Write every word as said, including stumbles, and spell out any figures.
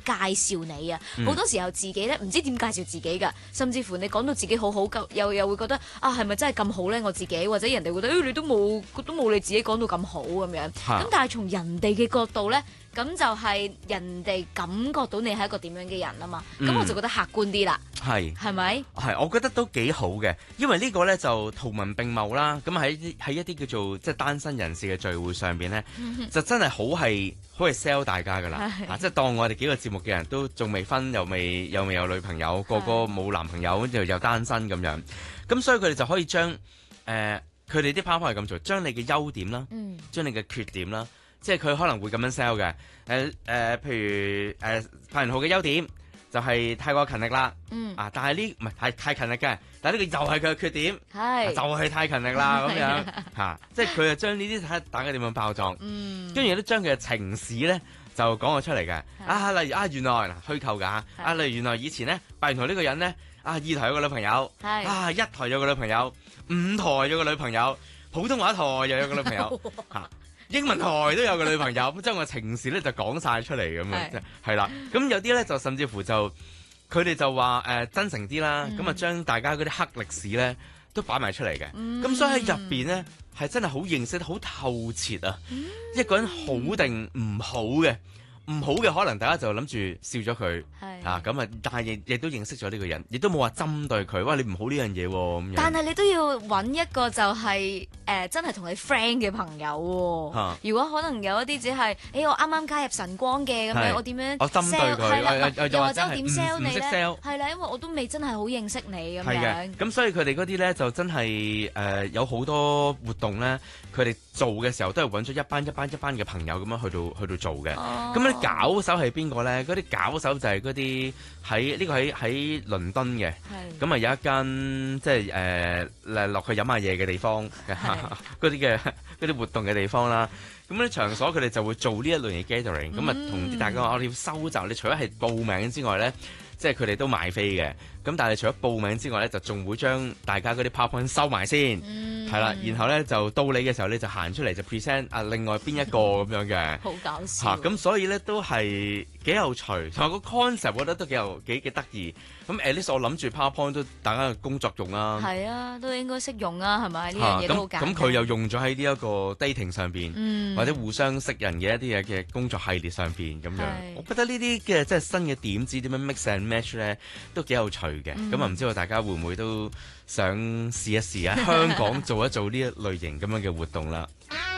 介紹你啊。好、 嗯、 多時候自己咧唔知點介紹自己㗎，甚至乎你講到自己好好，又又會覺得啊係咪真係咁好咧？我自己或者人哋覺得、哎、你都冇都冇你自己講到咁好咁樣。咁但係從人哋嘅角度咧。咁就係人哋感覺到你係一個點樣嘅人啊嘛，咁、嗯、我就覺得客觀啲啦，係係咪？ 係，我覺得都幾好嘅，因為呢個呢就圖文並茂啦。咁喺喺一啲叫做即係單身人士嘅聚會上邊呢，就真係好係好係 sell 大家噶啦，啊，即係當我哋幾個節目嘅人都仲未婚又未又未有女朋友，個個冇男朋友又又單身咁樣，咁所以佢哋就可以將誒佢哋啲 partner 係咁做，將你嘅優點啦，將、嗯、你嘅缺點啦。即係佢可能會咁樣 sell 嘅，誒、呃、誒、呃，譬如誒柏仁浩嘅優點就係太過勤力啦，嗯啊，但係呢唔係太太勤力嘅，但係呢個又係佢嘅缺點，係、啊、就係、是、太勤力啦咁樣嚇、啊，即係佢就將呢啲睇大家點樣包裝，嗯，跟住都將佢嘅情史咧就講咗出嚟嘅，啊，例如啊原來嗱虛構㗎嚇，啊例如原來以前咧柏仁浩呢個人咧啊二台有個女朋友，啊一台有個女朋友，五台有個女朋友，普通話台又有個女朋友嚇。啊英文台都有個女朋友，咁將個情事咧就講晒出嚟咁樣，係啦。咁有啲咧就甚至乎就佢哋就話誒、呃、真誠啲啦，咁啊將大家嗰啲黑歷史咧都擺埋出嚟嘅。咁、嗯、所以喺入邊咧係真係好認識得好透徹啊、嗯！一個人好定唔好嘅。唔好嘅可能大家就諗住笑咗佢，啊咁啊，但係亦亦都認識咗呢個人，亦都冇話針對佢，哇你唔好呢樣嘢咁樣。 但係你都要揾一個就係、是、誒、呃、真係同你 friend 嘅朋友喎、啊。如果可能有一啲只係，誒、欸、我啱啱加入晨光嘅咁樣，我點樣 sell？我針對佢，又或者我點 sell 你咧？係啦，因為我都未真係好認識你咁樣。係嘅，咁所以佢哋嗰啲咧就真係誒、呃、有好多活動咧，佢哋做嘅時候都係揾咗一班一班一班嘅朋友咁樣去到去到做嘅。咁、哦、咧。搞手係邊個咧？嗰啲搞手就係嗰啲喺呢個喺喺倫敦嘅，咁啊有一間即係誒誒落去飲下嘢嘅地方，嗰啲嘅嗰啲活動嘅地方啦。咁啲場所佢哋就會做呢一類嘅 gathering，咁啊同大家講我哋要收集。你除咗係報名之外咧，即係佢哋都賣飛嘅。咁但係除咗報名之外咧，就仲會將大家嗰啲 PowerPoint 收埋先，係、嗯、啦，然後咧就到你嘅時候，你就行出嚟就 present 啊，另外邊一個咁樣嘅， 好搞笑。 咁、啊、所以咧都係幾有趣，同埋個 concept 我覺得都幾有幾幾得意。咁 at least 我諗住 PowerPoint 都大家嘅工作用啊，係啊，都應該識用啊，係咪？呢樣嘢都好簡單。咁佢又用咗喺呢一個 dating 上邊、嗯，或者互相識人嘅一啲嘢嘅工作系列上邊咁樣。我覺得呢啲嘅即係新嘅點子點樣 mix and match 咧，都幾有趣嘅。咁啊唔知道大家會唔會都想試一試啊？香港做一做呢一類型咁樣嘅活動啦。